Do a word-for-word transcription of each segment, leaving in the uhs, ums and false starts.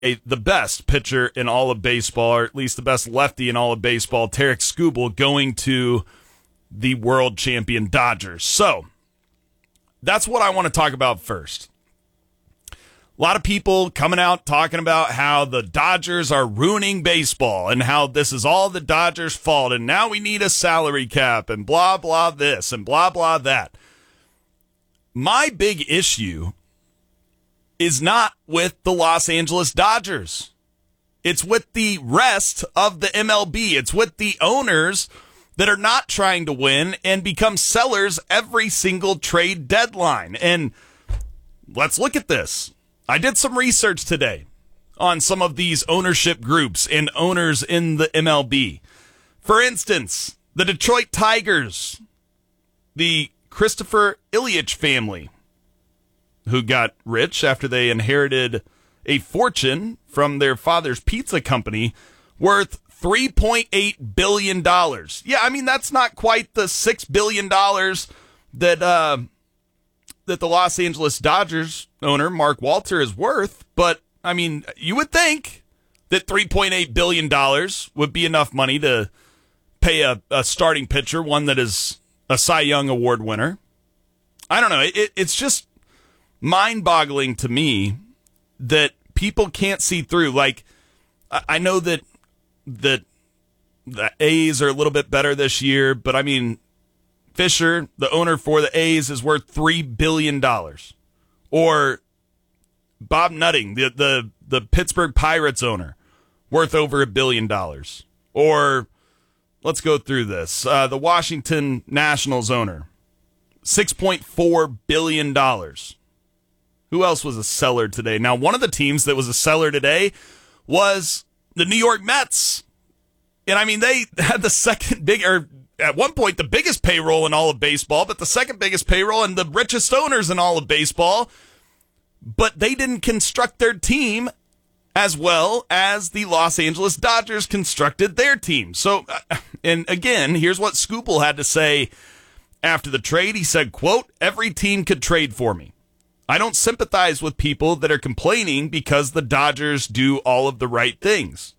the best pitcher in all of baseball, or at least the best lefty in all of baseball, Tarik Skubal, going to the world champion Dodgers. So that's what I want to talk about first. A lot of people coming out talking about how the Dodgers are ruining baseball and how this is all the Dodgers' fault and now we need a salary cap and blah, blah, this and blah, blah, that. My big issue is not with the Los Angeles Dodgers. It's with the rest of the M L B. It's with the owners that are not trying to win and become sellers every single trade deadline. And let's look at this. I did some research today on some of these ownership groups and owners in the M L B. For instance, the Detroit Tigers, the Christopher Ilyich family, who got rich after they inherited a fortune from their father's pizza company worth three point eight billion dollars. Yeah, I mean, that's not quite the six billion dollars that uh, that the Los Angeles Dodgers owner, Mark Walter, is worth. But, I mean, you would think that three point eight billion dollars would be enough money to pay a, a starting pitcher, one that is a Cy Young Award winner. I don't know. It, it's just mind-boggling to me that people can't see through. Like, I know that that the A's are a little bit better this year, but I mean, Fisher, the owner for the A's, is worth three billion dollars. Or Bob Nutting, the the the Pittsburgh Pirates owner, worth over a billion dollars. Or let's go through this. Uh, the Washington Nationals owner, six point four billion dollars. Who else was a seller today? Now, one of the teams that was a seller today was the New York Mets. And, I mean, they had the second big, or at one point, the biggest payroll in all of baseball, but the second biggest payroll and the richest owners in all of baseball. But they didn't construct their team as well as the Los Angeles Dodgers constructed their team. So, and again, here's what Skubal had to say after the trade. He said, quote, "Every team could trade for me. I don't sympathize with people that are complaining because the Dodgers do all of the right things."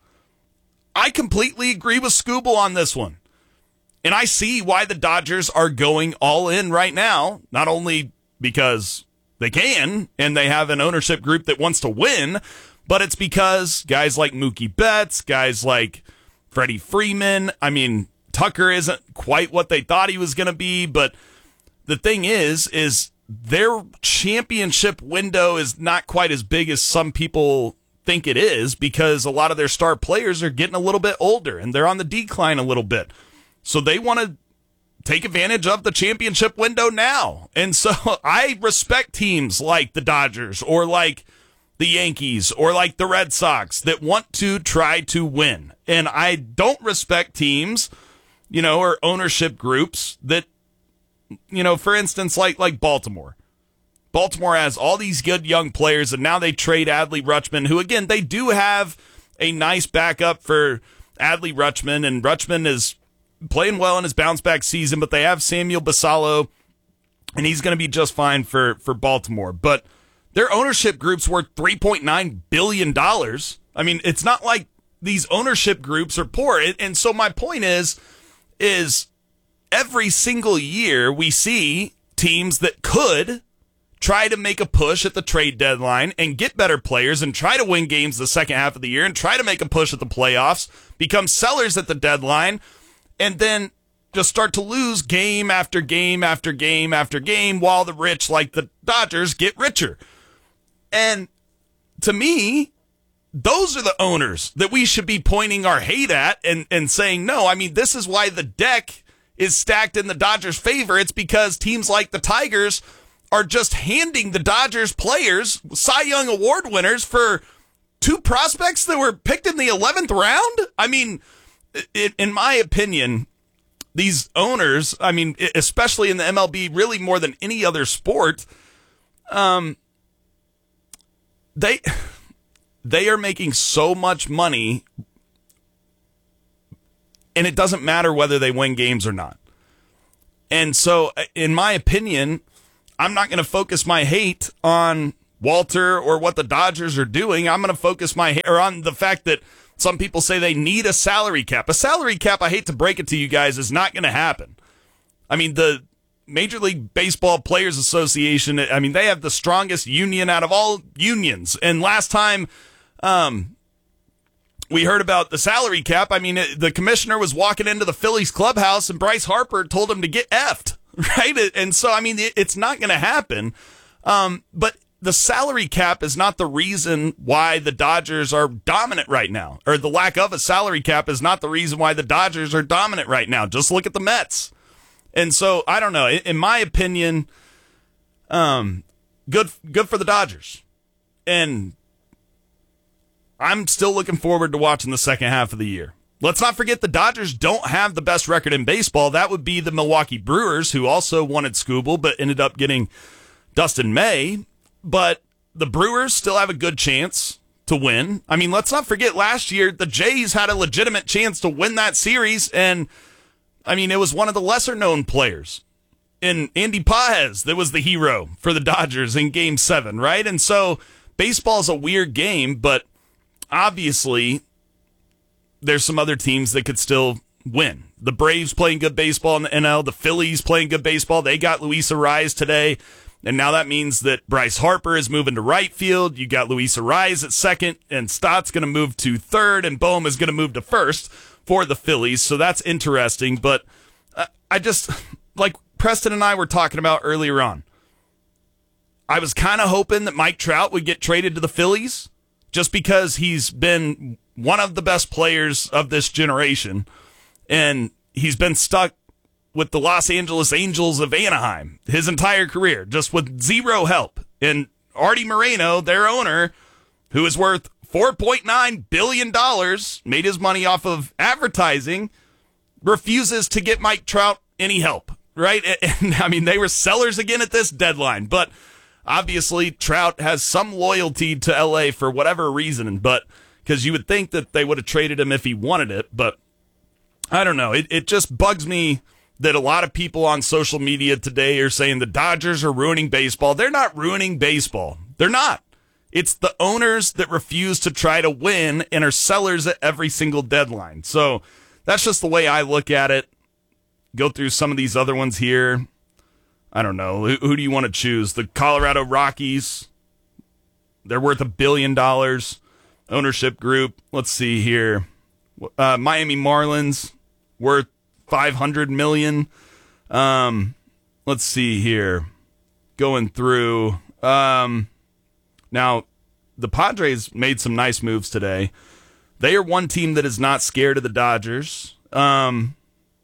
I completely agree with Skubal on this one. And I see why the Dodgers are going all in right now, not only because they can and they have an ownership group that wants to win, but it's because guys like Mookie Betts, guys like Freddie Freeman, I mean, Tucker isn't quite what they thought he was going to be, but the thing is, is their championship window is not quite as big as some people think it is because a lot of their star players are getting a little bit older and they're on the decline a little bit. So they want to take advantage of the championship window now. And so I respect teams like the Dodgers or like the Yankees or like the Red Sox that want to try to win. And I don't respect teams, you know, or ownership groups that, you know, for instance, like like Baltimore. Baltimore has all these good young players, and now they trade Adley Rutschman, who, again, they do have a nice backup for Adley Rutschman, and Rutschman is playing well in his bounce-back season, but they have Samuel Basallo, and he's going to be just fine for, for Baltimore. But their ownership group's worth three point nine billion dollars. I mean, it's not like these ownership groups are poor. And so my point is, is every single year we see teams that could try to make a push at the trade deadline and get better players and try to win games the second half of the year and try to make a push at the playoffs, become sellers at the deadline, and then just start to lose game after game after game after game while the rich, like the Dodgers, get richer. And to me, those are the owners that we should be pointing our hate at and, and saying, no, I mean, this is why the deck is stacked in the Dodgers' favor. It's because teams like the Tigers are just handing the Dodgers players, Cy Young Award winners, for two prospects that were picked in the eleventh round. I mean, it, in my opinion, these owners, I mean, especially in the M L B, really more than any other sport, um, they they are making so much money, and it doesn't matter whether they win games or not. And so, in my opinion, I'm not going to focus my hate on Walter or what the Dodgers are doing. I'm going to focus my hair on the fact that some people say they need a salary cap. A salary cap, I hate to break it to you guys, is not going to happen. I mean, the Major League Baseball Players Association, I mean, they have the strongest union out of all unions. And last time um, we heard about the salary cap, I mean, it, the commissioner was walking into the Phillies clubhouse and Bryce Harper told him to get effed, right? And so, I mean, it, it's not going to happen. Um, but the salary cap is not the reason why the Dodgers are dominant right now, or the lack of a salary cap is not the reason why the Dodgers are dominant right now. Just look at the Mets. And so, I don't know. In my opinion, um, good good for the Dodgers. And I'm still looking forward to watching the second half of the year. Let's not forget the Dodgers don't have the best record in baseball. That would be the Milwaukee Brewers, who also wanted Skubal, but ended up getting Dustin May. But the Brewers still have a good chance to win. I mean, let's not forget last year, the Jays had a legitimate chance to win that series, and I mean, it was one of the lesser-known players in Andy Paez that was the hero for the Dodgers in Game seven, right? And so baseball's a weird game, but obviously there's some other teams that could still win. The Braves playing good baseball in the N L, the Phillies playing good baseball. They got Luis Arraez today, and now that means that Bryce Harper is moving to right field. You got Luis Arraez at second, and Stott's going to move to third, and Bohm is going to move to first for the Phillies, so that's interesting. But uh, I just, like Preston and I were talking about earlier on, I was kind of hoping that Mike Trout would get traded to the Phillies just because he's been one of the best players of this generation, and he's been stuck with the Los Angeles Angels of Anaheim his entire career, just with zero help. And Artie Moreno, their owner, who is worth four point nine billion dollars, made his money off of advertising, refuses to get Mike Trout any help, right? And I mean, they were sellers again at this deadline, but obviously Trout has some loyalty to L A for whatever reason, but because you would think that they would have traded him if he wanted it, but I don't know. It, it just bugs me that a lot of people on social media today are saying the Dodgers are ruining baseball. They're not ruining baseball. They're not. It's the owners that refuse to try to win and are sellers at every single deadline. So that's just the way I look at it. Go through some of these other ones here. I don't know. Who, who do you want to choose? The Colorado Rockies. They're worth a billion dollars. Ownership group. Let's see here. Uh, Miami Marlins worth five hundred million dollars. Um, let's see here. Going through. Um... Now, the Padres made some nice moves today. They are one team that is not scared of the Dodgers. Um,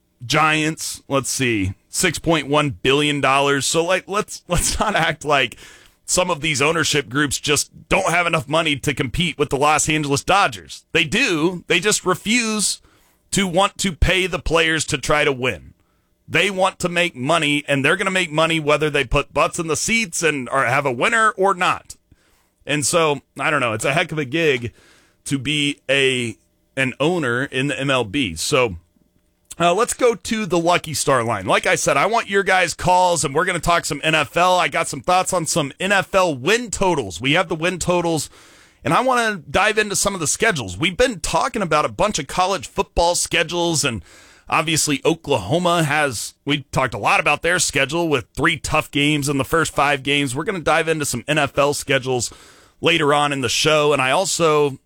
Giants, let's see, six point one billion dollars. So, like, let's let's not act like some of these ownership groups just don't have enough money to compete with the Los Angeles Dodgers. They do. They just refuse to want to pay the players to try to win. They want to make money, and they're going to make money whether they put butts in the seats and or have a winner or not. And so, I don't know, it's a heck of a gig to be a an owner in the M L B. So, uh, let's go to the Lucky Star line. Like I said, I want your guys' calls, and we're going to talk some N F L. I got some thoughts on some N F L win totals. We have the win totals, and I want to dive into some of the schedules. We've been talking about a bunch of college football schedules, and obviously Oklahoma has, we talked a lot about their schedule with three tough games in the first five games. We're going to dive into some N F L schedules later on in the show. And I also,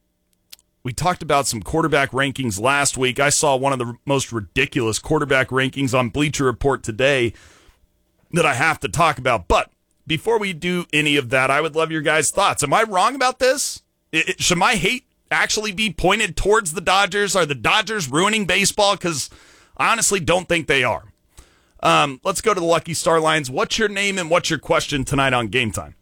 we talked about some quarterback rankings last week. I saw one of the most ridiculous quarterback rankings on Bleacher Report today that I have to talk about. But before we do any of that, I would love your guys' thoughts. Am I wrong about this? It, it, should my hate actually be pointed towards the Dodgers? Are the Dodgers ruining baseball? Because I honestly don't think they are. Um, let's go to the Lucky Star lines. What's your name and what's your question tonight on Game Time?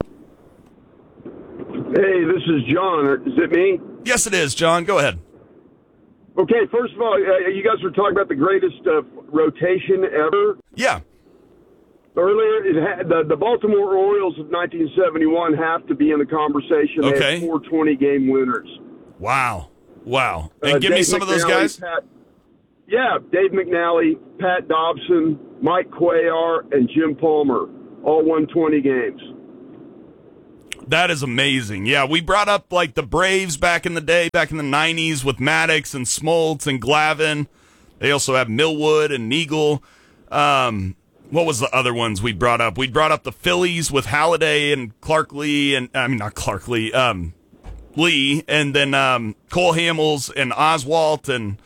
Hey, this is John. Is it me? Yes, it is, John. Go ahead. Okay, first of all, uh, you guys were talking about the greatest uh, rotation ever. Yeah. Earlier, it had, the, the Baltimore Orioles of nineteen seventy-one have to be in the conversation. Okay. They had four twenty-game winners. Wow. Wow. And uh, give Dave me some McNally, of those guys. Pat, yeah, Dave McNally, Pat Dobson, Mike Cuellar, and Jim Palmer all won twenty games. That is amazing. Yeah, we brought up like the Braves back in the day, back in the nineties with Maddox and Smoltz and Glavine. They also have Millwood and Neagle. Um, what was the other ones we brought up? We brought up the Phillies with Halladay and Clark Lee, and I mean not Clark Lee, um, Lee, and then um, Cole Hamels and Oswalt, and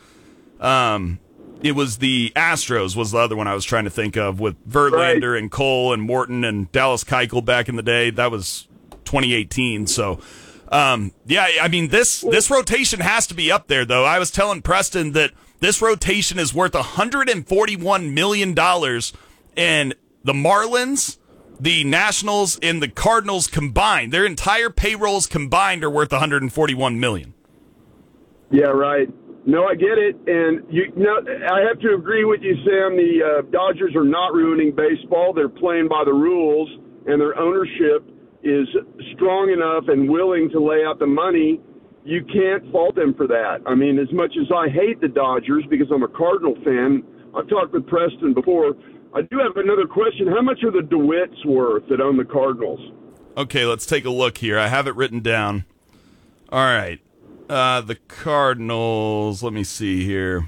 um, it was the Astros was the other one I was trying to think of with Verlander right. and Cole and Morton and Dallas Keuchel back in the day. That was twenty eighteen. So, um, yeah, I mean this this rotation has to be up there, though. I was telling Preston that this rotation is worth one hundred forty-one million dollars, and the Marlins, the Nationals, and the Cardinals combined, their entire payrolls combined are worth one hundred forty-one million dollars. Yeah, right. No, I get it. And you, you know, I have to agree with you, Sam. The uh, Dodgers are not ruining baseball. They're playing by the rules, and their ownership is strong enough and willing to lay out the money. You can't fault them for that. I mean, as much as I hate the Dodgers because I'm a Cardinal fan, I've talked with Preston before. I do have another question. How much are the DeWitts worth that own the Cardinals? Okay, let's take a look here. I have it written down. All right. Uh, the Cardinals, let me see here.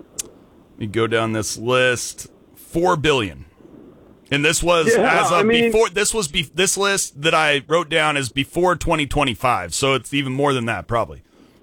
Let me go down this list. Four billion dollars. And this was yeah, as of I mean, before. This was be, this list that I wrote down is before twenty twenty-five, so it's even more than that, probably.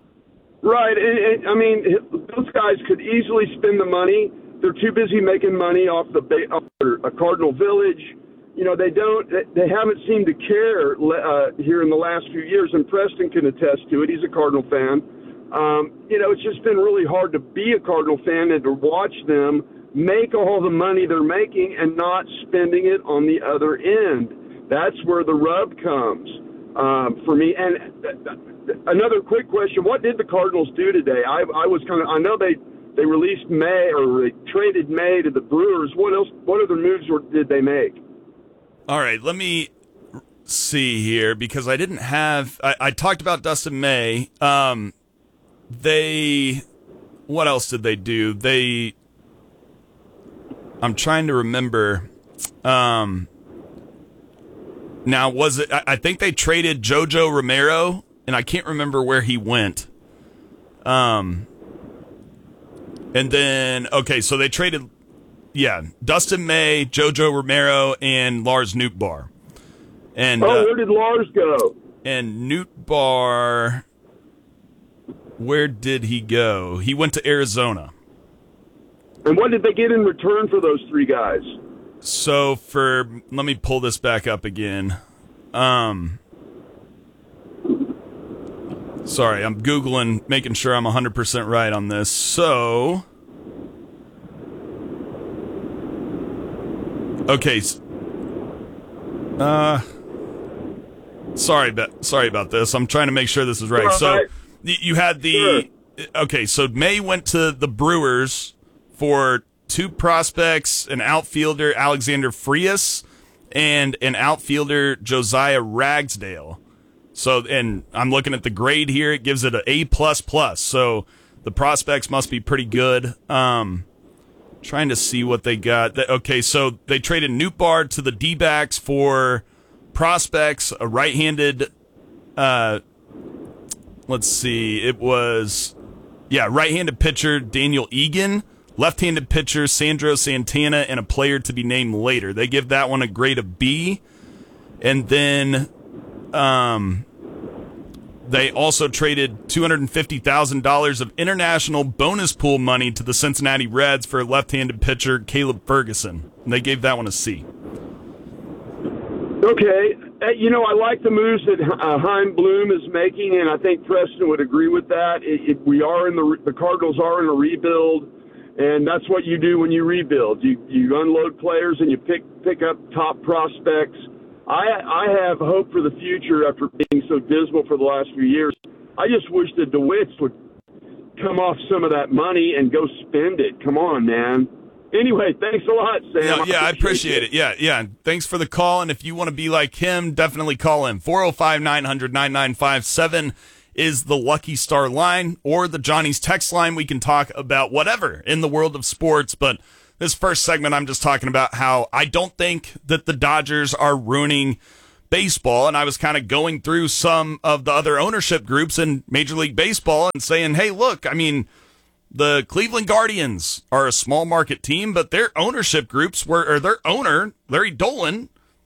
Right. And, and, I mean, those guys could easily spend the money. They're too busy making money off the off a Cardinal Village. You know, they don't. They haven't seemed to care uh, here in the last few years. And Preston can attest to it. He's a Cardinal fan. Um, you know, it's just been really hard to be a Cardinal fan and to watch them make all the money they're making and not spending it on the other end. That's where the rub comes um, for me. And another quick question: what did the Cardinals do today? I, I was kind of. I know they they released May or they traded May to the Brewers. What else? What other moves were, did they make? All right, let me see here because I didn't have. I, I talked about Dustin May. Um, they. What else did they do? They. I'm trying to remember. Um, now, was it? I, I think they traded JoJo Romero, and I can't remember where he went. Um, and then okay, so they traded, yeah, Dustin May, JoJo Romero, and Lars Nootbaar. And oh, uh, where did Lars go? And Nootbaar, where did he go? He went to Arizona. And what did they get in return for those three guys? So for, let me pull this back up again. Um, sorry, I'm Googling, making sure I'm one hundred percent right on this. So, okay. Uh, sorry, about, sorry about this. I'm trying to make sure this is right. So you had the, sure. Okay, so May went to the Brewers for two prospects, an outfielder, Alexander Frias, and an outfielder, Josiah Ragsdale. So, and I'm looking at the grade here. It gives it an A plus plus. So the prospects must be pretty good. Um, trying to see what they got. Okay, so they traded Nootbaar to the D-backs for prospects, a right-handed, uh, let's see, it was, yeah, right-handed pitcher, Daniel Egan, left-handed pitcher, Sandro Santana, and a player to be named later. They give that one a grade of B. And then um, they also traded two hundred fifty thousand dollars of international bonus pool money to the Cincinnati Reds for left-handed pitcher Caleb Ferguson. And they gave that one a C. Okay. You know, I like the moves that uh, Chaim Bloom is making, and I think Preston would agree with that. It, it, we are in the the Cardinals are in a rebuild. And that's what you do when you rebuild. You you unload players and you pick pick up top prospects. I I have hope for the future after being so dismal for the last few years. I just wish the DeWitts would come off some of that money and go spend it. Come on, man. Anyway, thanks a lot, Sam. Yeah, yeah, I appreciate it. it. Yeah, yeah. Thanks for the call. And if you want to be like him, definitely call him. four oh five, nine hundred, ninety-nine fifty-seven is the Lucky Star line or the Johnny's text line. We can talk about whatever in the world of sports, but this first segment I'm just talking about how I don't think that the Dodgers are ruining Baseball, and I was kind of going through some of the other ownership groups in Major League Baseball and saying, hey, look, I mean, the Cleveland Guardians are a small market team, but their ownership groups were, or their owner, Larry Dolan,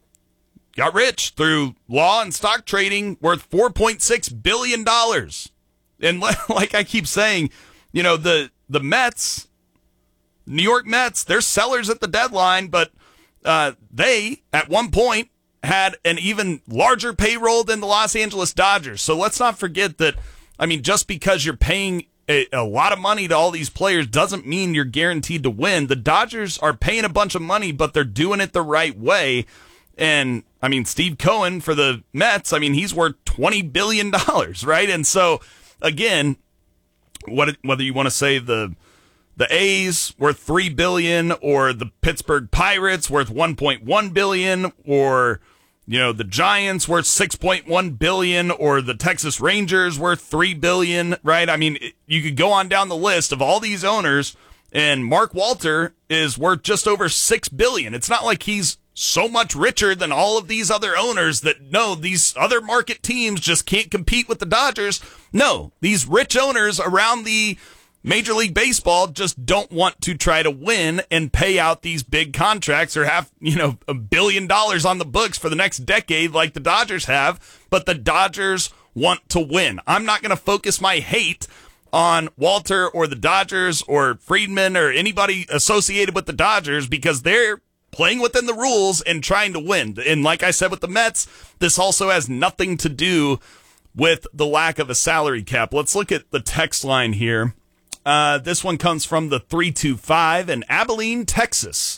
got rich through law and stock trading worth four point six billion dollars. And like I keep saying, you know, the, the Mets, New York Mets, they're sellers at the deadline, but uh, they, at one point, had an even larger payroll than the Los Angeles Dodgers. So let's not forget that, I mean, just because you're paying a, a lot of money to all these players doesn't mean you're guaranteed to win. The Dodgers are paying a bunch of money, but they're doing it the right way. And, I mean, Steve Cohen for the Mets, I mean, he's worth twenty billion dollars, right? And so, again, what, whether you want to say the the A's worth three billion dollars or the Pittsburgh Pirates worth one point one billion dollars or, you know, the Giants worth six point one billion dollars or the Texas Rangers worth three billion dollars, right? I mean, you could go on down the list of all these owners, and Mark Walter is worth just over six billion dollars. It's not like he's so much richer than all of these other owners that, no, these other market teams just can't compete with the Dodgers. No, these rich owners around the Major League Baseball just don't want to try to win and pay out these big contracts or have, you know, a billion dollars on the books for the next decade like the Dodgers have, but the Dodgers want to win. I'm not going to focus my hate on Walter or the Dodgers or Friedman or anybody associated with the Dodgers because they're playing within the rules and trying to win. And like I said with the Mets, this also has nothing to do with the lack of a salary cap. Let's look at the text line here. Uh, this one comes from the three two five in Abilene, Texas,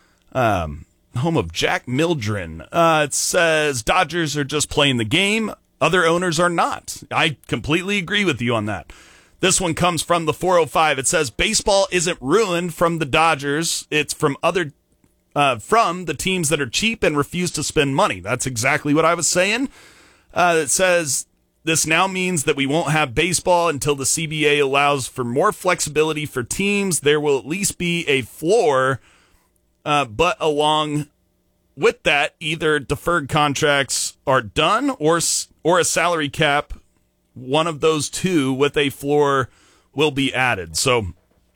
um, home of Jack Mildren. Uh, it says, Dodgers are just playing the game. Other owners are not. I completely agree with you on that. This one comes from the four oh five. It says, baseball isn't ruined from the Dodgers. It's from other Uh, from the teams that are cheap and refuse to spend money. That's exactly what I was saying. Uh, it says, this now means that we won't have baseball until the C B A allows for more flexibility for teams. There will at least be a floor, uh, but along with that, either deferred contracts are done or, or a salary cap, one of those two with a floor will be added. So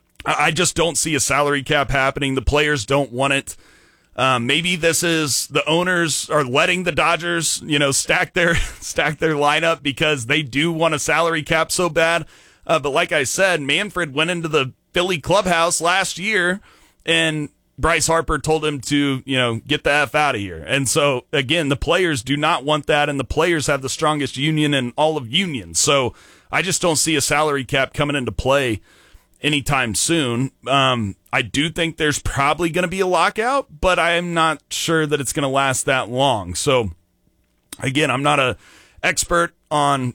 I just don't see a salary cap happening. The players don't want it. Um, maybe this is the owners are letting the Dodgers, you know, stack their stack their lineup because they do want a salary cap so bad. Uh, but like I said, Manfred went into the Philly clubhouse last year, and Bryce Harper told him to, you know, get the F out of here. And so, again, the players do not want that, and the players have the strongest union in all of unions. So I just don't see a salary cap coming into play anytime soon. Um, I do think there's probably going to be a lockout, but I'm not sure that it's going to last that long. So, again, I'm not a expert on,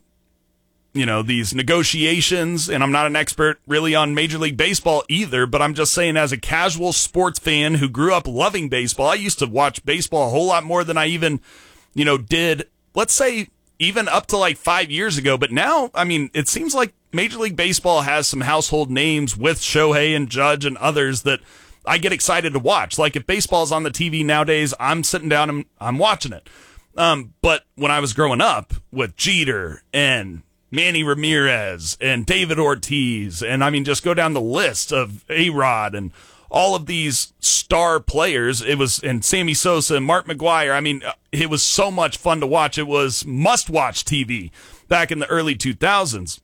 you know, these negotiations, and I'm not an expert really on Major League Baseball either, but I'm just saying as a casual sports fan who grew up loving baseball, I used to watch baseball a whole lot more than I even, you know, did, let's say, even up to like five years ago. But now, I mean, it seems like Major League Baseball has some household names with Shohei and Judge and others that I get excited to watch. Like if baseball's on the T V nowadays, I'm sitting down and I'm watching it. Um, but when I was growing up with Jeter and Manny Ramirez and David Ortiz, and I mean, just go down the list of A-Rod and all of these star players, it was, and Sammy Sosa and Mark McGwire. I mean, it was so much fun to watch. It was must-watch T V back in the early two thousands.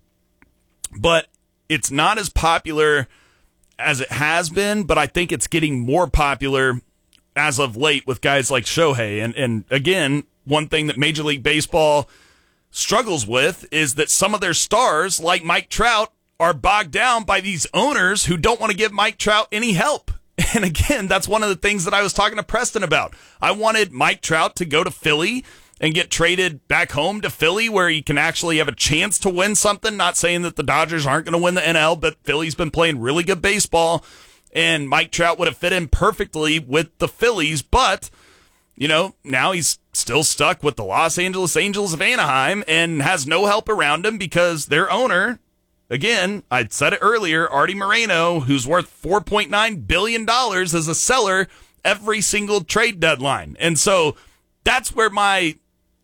But it's not as popular as it has been, but I think it's getting more popular as of late with guys like Shohei. And, and again, one thing that Major League Baseball struggles with is that some of their stars, like Mike Trout, are bogged down by these owners who don't want to give Mike Trout any help. And again, that's one of the things that I was talking to Preston about. I wanted Mike Trout to go to Philly and get traded back home to Philly where he can actually have a chance to win something. Not saying that the Dodgers aren't going to win the N L, but Philly's been playing really good baseball, and Mike Trout would have fit in perfectly with the Phillies. But, you know, now he's still stuck with the Los Angeles Angels of Anaheim and has no help around him because their owner, again, I said it earlier, Artie Moreno, who's worth four point nine billion dollars, is a seller every single trade deadline. And so that's where my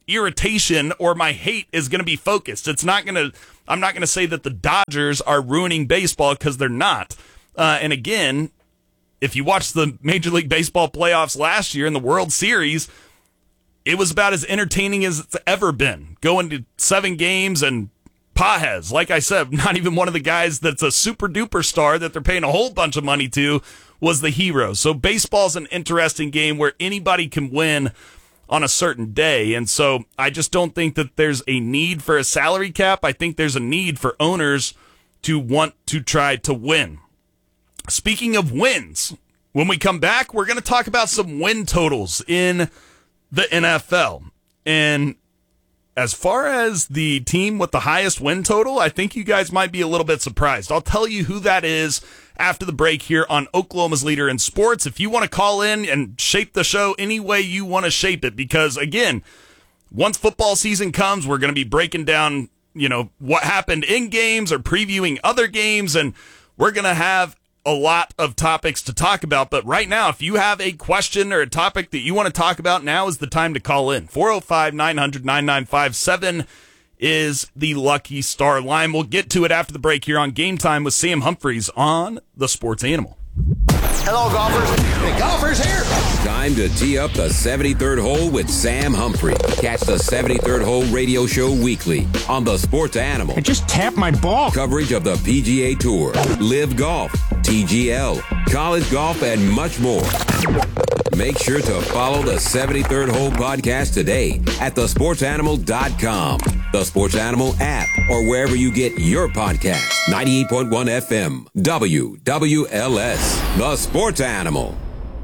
irritation or my hate is going to be focused. It's not going to, I'm not going to say that the Dodgers are ruining baseball because they're not. Uh, and again, if you watch the Major League Baseball playoffs last year in the World Series, it was about as entertaining as it's ever been. Going to seven games and Pages, like I said, not even one of the guys that's a super duper star that they're paying a whole bunch of money to was the hero. So baseball's an interesting game where anybody can win on a certain day. And so I just don't think that there's a need for a salary cap. I think there's a need for owners to want to try to win. Speaking of wins, when we come back, we're going to talk about some win totals in the N F L. And as far as the team with the highest win total, I think you guys might be a little bit surprised. I'll tell you who that is after the break here on Oklahoma's Leader in Sports. If you want to call in and shape the show any way you want to shape it, because again, once football season comes, we're going to be breaking down, you know, what happened in games or previewing other games, and we're going to have a lot of topics to talk about. But right now, if you have a question or a topic that you want to talk about, now is the time to call in. four oh five, nine hundred, ninety-nine fifty-seven is the Lucky Star line. We'll get to it after the break here on Game Time with Sam Humphreys on the Sports Animal. Hello, golfers. The golfers here. Time to tee up the seventy-third hole with Sam Humphrey. Catch the seventy-third Hole radio show weekly on the Sports Animal. I just tapped my ball. Coverage of the P G A Tour, Live Golf, T G L, college golf, and much more. Make sure to follow the seventy-third Hole podcast today at the sports animal dot com, the Sports Animal app, or wherever you get your podcast. ninety-eight point one F M, W W L S, the Sports Animal.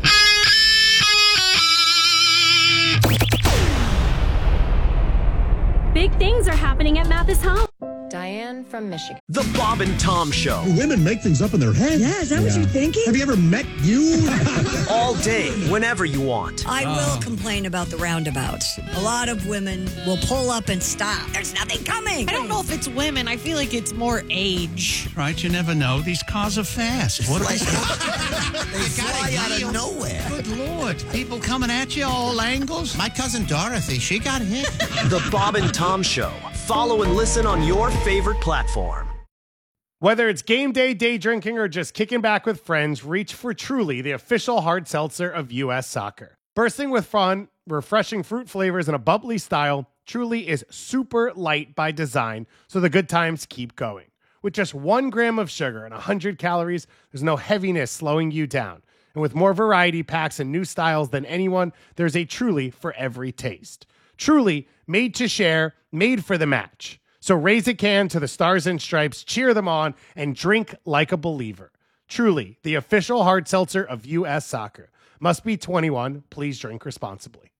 Big things are happening at Mathis Home. Diane from Michigan. The Bob and Tom Show. Women make things up in their head. Yeah, is that yeah. what you're thinking? Have you ever met you? All day, whenever you want. I uh. will complain about the roundabouts. A lot of women will pull up and stop. There's nothing coming. I don't know if it's women. I feel like it's more age. Right, you never know. These cars are fast. What are they? They fly out of nowhere. Good Lord. People coming at you all angles. My cousin Dorothy, she got hit. The Bob and Tom Show. Follow and listen on your favorite platform. Whether it's game day, day drinking, or just kicking back with friends, reach for Truly, the official hard seltzer of U S Soccer. Bursting with fun, refreshing fruit flavors, and a bubbly style, Truly is super light by design, so the good times keep going. With just one gram of sugar and one hundred calories, there's no heaviness slowing you down. And with more variety packs and new styles than anyone, there's a Truly for every taste. Truly, made to share, made for the match. So raise a can to the Stars and Stripes, cheer them on, and drink like a believer. Truly, the official hard seltzer of U S Soccer. Must be twenty-one. Please drink responsibly.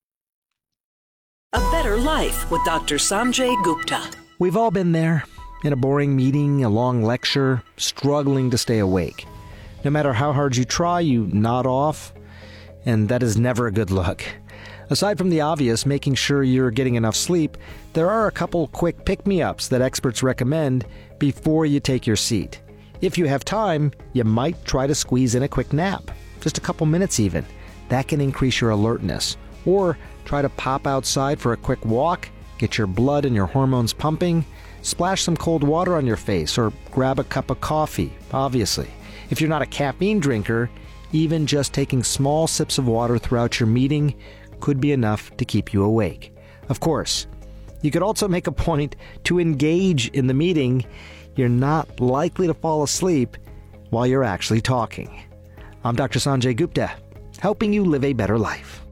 A better life with Doctor Sanjay Gupta. We've all been there. In a boring meeting, a long lecture, struggling to stay awake. No matter how hard you try, you nod off, and that is never a good look. Aside from the obvious, making sure you're getting enough sleep, there are a couple quick pick-me-ups that experts recommend before you take your seat. If you have time, you might try to squeeze in a quick nap, just a couple minutes even. That can increase your alertness. Or try to pop outside for a quick walk, get your blood and your hormones pumping, splash some cold water on your face, or grab a cup of coffee, obviously. If you're not a caffeine drinker, even just taking small sips of water throughout your meeting could be enough to keep you awake. Of course, you could also make a point to engage in the meeting. You're not likely to fall asleep while you're actually talking. I'm Doctor Sanjay Gupta, helping you live a better life.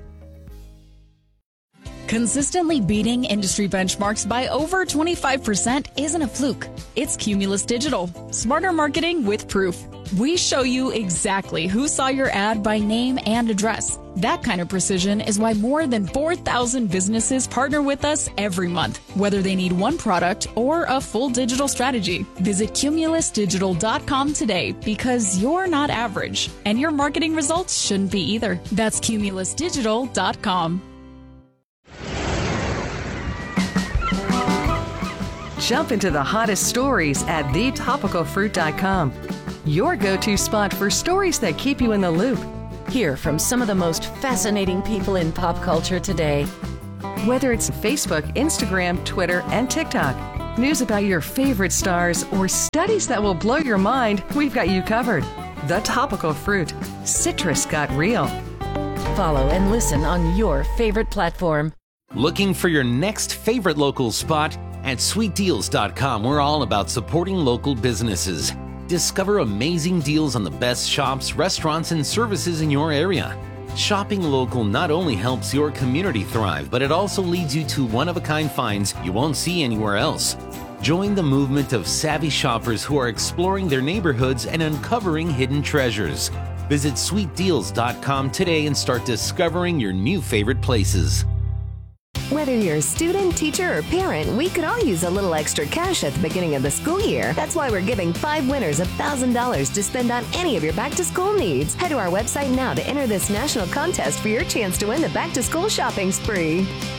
Consistently beating industry benchmarks by over twenty-five percent isn't a fluke. It's Cumulus Digital. Smarter marketing with proof. We show you exactly who saw your ad by name and address. That kind of precision is why more than four thousand businesses partner with us every month, whether they need one product or a full digital strategy. Visit cumulus digital dot com today because you're not average, and your marketing results shouldn't be either. That's cumulus digital dot com. Jump into the hottest stories at the topical fruit dot com. Your go-to spot for stories that keep you in the loop. Hear from some of the most fascinating people in pop culture today. Whether it's Facebook, Instagram, Twitter, and TikTok, news about your favorite stars, or studies that will blow your mind, we've got you covered. The Topical Fruit. Citrus got real. Follow and listen on your favorite platform. Looking for your next favorite local spot? At sweet deals dot com, we're all about supporting local businesses. Discover amazing deals on the best shops, restaurants, and services in your area. Shopping local not only helps your community thrive, but it also leads you to one-of-a-kind finds you won't see anywhere else. Join the movement of savvy shoppers who are exploring their neighborhoods and uncovering hidden treasures. Visit sweet deals dot com today and start discovering your new favorite places. Whether you're a student, teacher, or parent, we could all use a little extra cash at the beginning of the school year. That's why we're giving five winners one thousand dollars to spend on any of your back-to-school needs. Head to our website now to enter this national contest for your chance to win the back-to-school shopping spree.